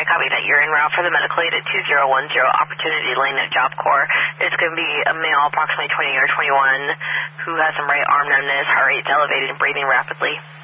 I copy that. You're en route for the medical aid at 2010 Opportunity Lane at Job Corps. It's going to be a male, approximately 20 or 21, who has some right arm numbness, heart rate's elevated, and breathing rapidly.